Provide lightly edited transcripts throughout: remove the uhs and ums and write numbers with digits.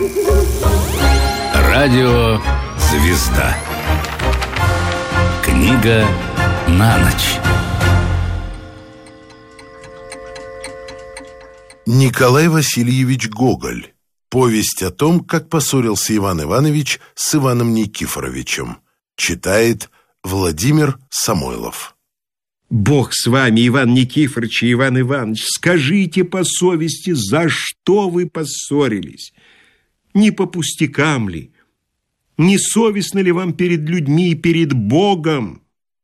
Радио «Звезда». Книга на ночь. Николай Васильевич Гоголь. Повесть о том, как поссорился Иван Иванович с Иваном Никифоровичем. Читает Владимир Самойлов. Бог с вами, Иван Никифорович и Иван Иванович, скажите по совести, за что вы поссорились? Не по пустякам ли? Не совестно ли вам перед людьми и перед Богом?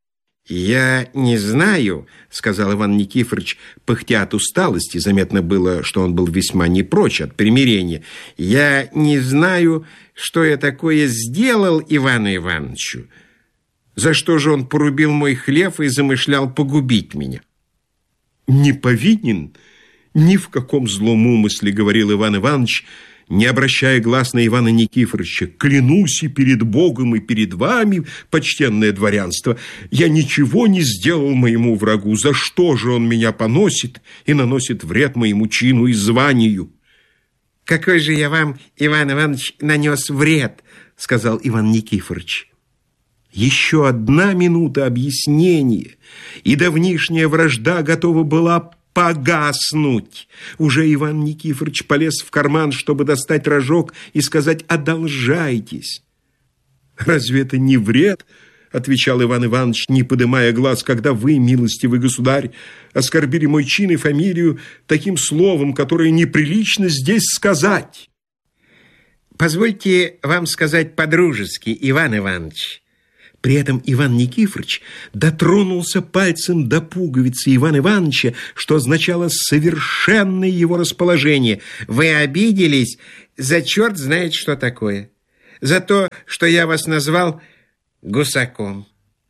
«Я не знаю», — сказал Иван Никифорович, пыхтя от усталости. Заметно было, что он был весьма не прочь от примирения. «Я не знаю, что я такое сделал Ивану Ивановичу. За что же он порубил мой хлев и замышлял погубить меня?» «Не повинен ни в каком злом умысле», — говорил Иван Иванович, не обращая глаз на Ивана Никифоровича. «Клянусь и перед Богом, и перед вами, почтенное дворянство, я ничего не сделал моему врагу. За что же он меня поносит и наносит вред моему чину и званию?» «Какой же я вам, Иван Иванович, нанес вред?» — сказал Иван Никифорович. Еще одна минута объяснения, и давнишняя вражда готова была погаснуть. Уже Иван Никифорович полез в карман, чтобы достать рожок и сказать: «Одолжайтесь». «Разве это не вред?» — отвечал Иван Иванович, не подымая глаз, «когда вы, милостивый государь, оскорбили мой чин и фамилию таким словом, которое неприлично здесь сказать». «Позвольте вам сказать по-дружески, Иван Иванович». При этом Иван Никифорович дотронулся пальцем до пуговицы Ивана Ивановича, что означало совершенное его расположение. «Вы обиделись за черт знает что такое. За то, что я вас назвал гусаком».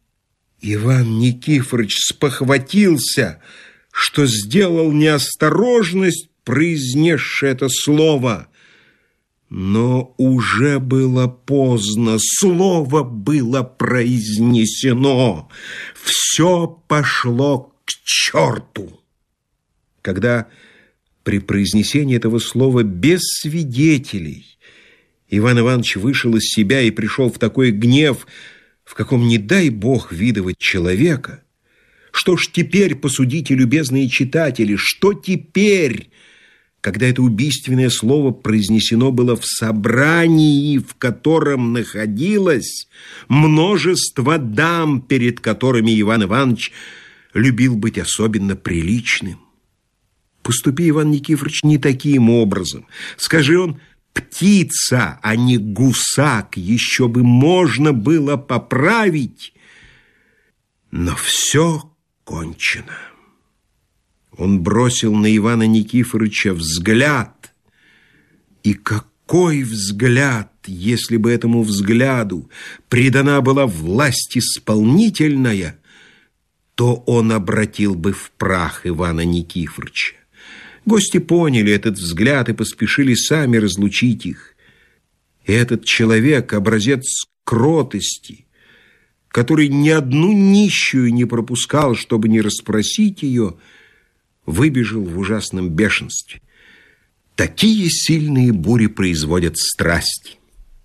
Иван Никифорович спохватился, что сделал неосторожность, произнесший это слово. Но уже было поздно, слово было произнесено, все пошло к черту. Когда при произнесении этого слова без свидетелей Иван Иванович вышел из себя и пришел в такой гнев, в каком не дай Бог видывать человека, что ж теперь, посудите, любезные читатели, что теперь, когда это убийственное слово произнесено было в собрании, в котором находилось множество дам, перед которыми Иван Иванович любил быть особенно приличным? Поступи Иван Никифорович не таким образом. Скажи он «птица», а не «гусак», еще бы можно было поправить. Но все кончено. Он бросил на Ивана Никифоровича взгляд. И какой взгляд, если бы этому взгляду придана была власть исполнительная, то он обратил бы в прах Ивана Никифоровича. Гости поняли этот взгляд и поспешили сами разлучить их. И этот человек, образец кротости, который ни одну нищую не пропускал, чтобы не расспросить ее, выбежал в ужасном бешенстве. Такие сильные бури производят страсти.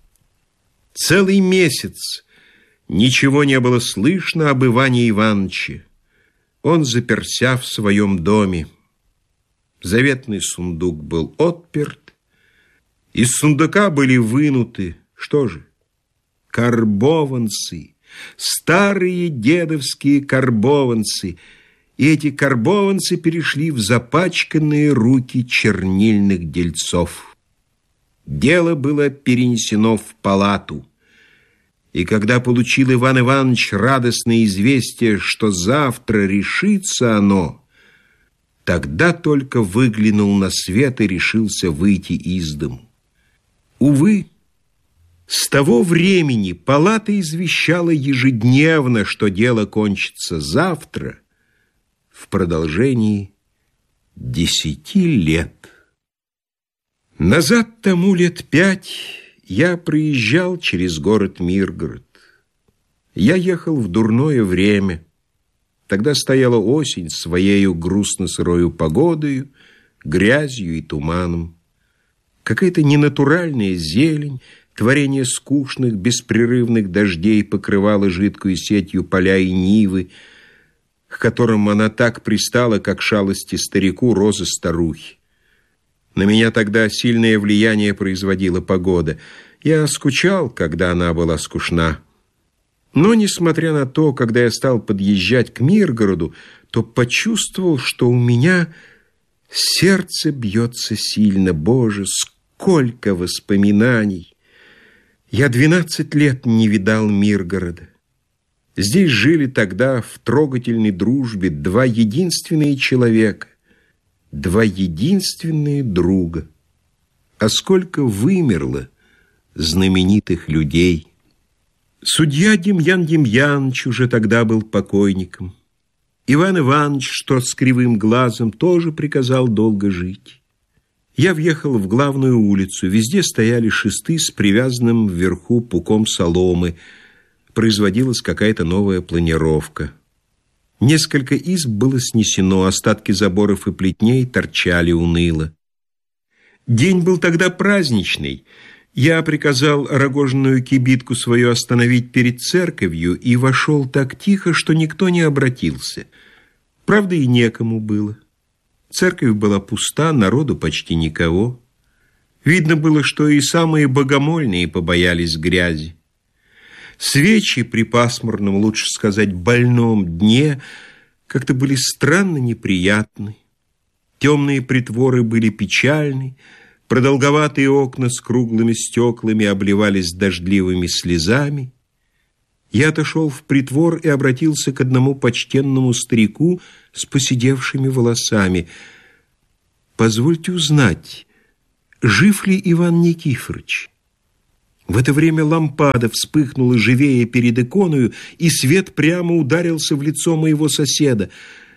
Целый месяц ничего не было слышно об Иване Ивановиче. Он заперся в своем доме. Заветный сундук был отперт. Из сундука были вынуты, что же, карбованцы, старые дедовские карбованцы. И эти карбованцы перешли в запачканные руки чернильных дельцов. Дело было перенесено в палату. И когда получил Иван Иванович радостное известие, что завтра решится оно, тогда только выглянул на свет и решился выйти из дому. Увы, с того времени палата извещала ежедневно, что дело кончится завтра, в продолжении 10 лет. Назад тому лет 5 я проезжал через город Миргород. Я ехал в дурное время. Тогда стояла осень своею грустно-сырою погодою, грязью и туманом. Какая-то ненатуральная зелень, творение скучных, беспрерывных дождей покрывало жидкую сетью поля и нивы, к которым она так пристала, как шалости старику розы старухи. На меня тогда сильное влияние производила погода. Я скучал, когда она была скучна. Но, несмотря на то, когда я стал подъезжать к Миргороду, то почувствовал, что у меня сердце бьется сильно. Боже, сколько воспоминаний! Я 12 лет не видал Миргорода. Здесь жили тогда в трогательной дружбе два единственные человека, два единственные друга. А сколько вымерло знаменитых людей! Судья Демьян Демьяныч уже тогда был покойником. Иван Иванович, что с кривым глазом, тоже приказал долго жить. Я въехал в главную улицу. Везде стояли шесты с привязанным вверху пуком соломы. Производилась какая-то новая планировка. Несколько изб было снесено, остатки заборов и плетней торчали уныло. День был тогда праздничный. Я приказал рогожную кибитку свою остановить перед церковью и вошел так тихо, что никто не обратился. Правда, и некому было. Церковь была пуста, народу почти никого. Видно было, что и самые богомольные побоялись грязи. Свечи при пасмурном, лучше сказать, больном дне как-то были странно неприятны. Темные притворы были печальны, продолговатые окна с круглыми стеклами обливались дождливыми слезами. Я отошел в притвор и обратился к одному почтенному старику с поседевшими волосами. «Позвольте узнать, жив ли Иван Никифорович?» В это время лампада вспыхнула живее перед иконою, и свет прямо ударился в лицо моего соседа.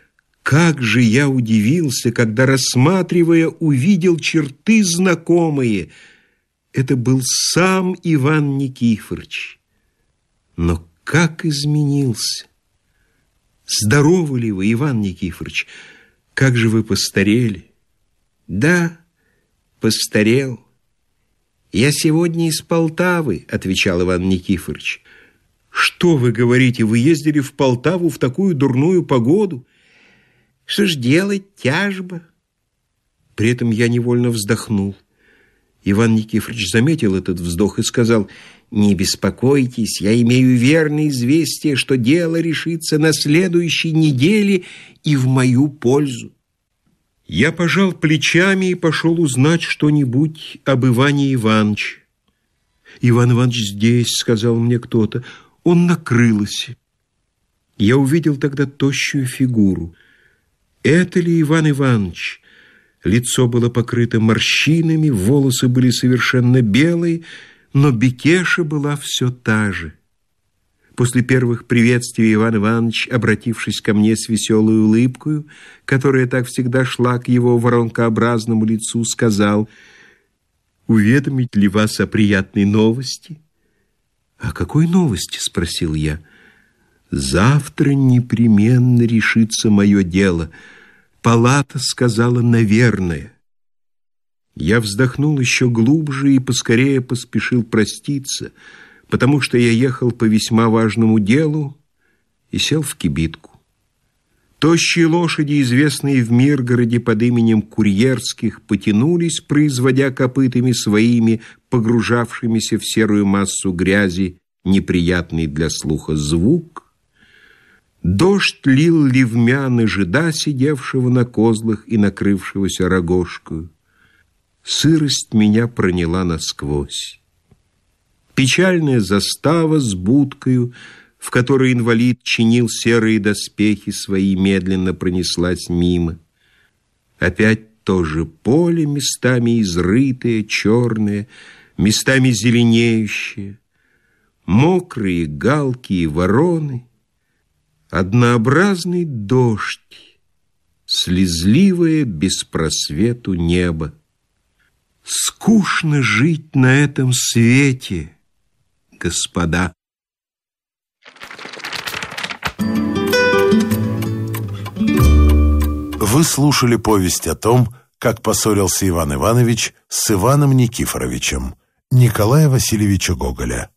Как же я удивился, когда, рассматривая, увидел черты знакомые. Это был сам Иван Никифорович. Но как изменился! Здоровы ли вы, Иван Никифорович? Как же вы постарели! Да, постарел. Я сегодня из Полтавы, отвечал Иван Никифорович. Что вы говорите, вы ездили в Полтаву в такую дурную погоду? Что ж делать, тяжба. При этом я невольно вздохнул. Иван Никифорович заметил этот вздох и сказал: «Не беспокойтесь, я имею верное известие, что дело решится на следующей неделе и в мою пользу». Я пожал плечами и пошел узнать что-нибудь об Иване Ивановиче. «Иван Иванович здесь», — сказал мне кто-то, — «он на крылосе». Я увидел тогда тощую фигуру. Это ли Иван Иванович? Лицо было покрыто морщинами, волосы были совершенно белые, но бекеша была все та же. После первых приветствий Иван Иванович, обратившись ко мне с веселой улыбкой, которая так всегда шла к его воронкообразному лицу, сказал: «Уведомить ли вас о приятной новости?» «О какой новости?» — спросил я. «Завтра непременно решится мое дело. Палата сказала, наверное». Я вздохнул еще глубже и поскорее поспешил проститься, потому что я ехал по весьма важному делу и сел в кибитку. Тощие лошади, известные в Миргороде под именем Курьерских, потянулись, производя копытами своими, погружавшимися в серую массу грязи, неприятный для слуха звук. Дождь лил ливмя на жида, сидевшего на козлах и накрывшегося рогожкою. Сырость меня проняла насквозь. Печальная застава с будкою, в которой инвалид чинил серые доспехи свои, медленно пронеслась мимо. Опять то же поле, местами изрытое, черное, местами зеленеющее, мокрые галки и вороны, однообразный дождь, слезливое без просвету небо. Скучно жить на этом свете, господа. Вы слушали повесть о том, как поссорился Иван Иванович с Иваном Никифоровичем Николая Васильевича Гоголя.